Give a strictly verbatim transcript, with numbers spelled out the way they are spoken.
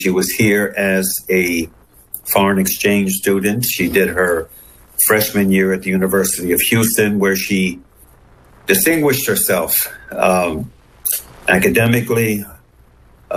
She was here as a foreign exchange student. She did her freshman year at the University of Houston, where she distinguished herself um, academically,